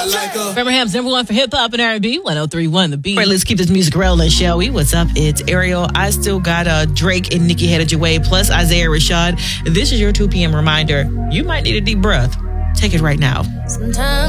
Birmingham's number one for hip hop and R&B, 103.1 The Beat. All right, let's keep this music rolling, shall we? What's up? It's Ariel. I still got Drake and Nicki Headed plus Isaiah Rashad. This is your 2 p.m. reminder. You might need a deep breath. Take it right now. Sometimes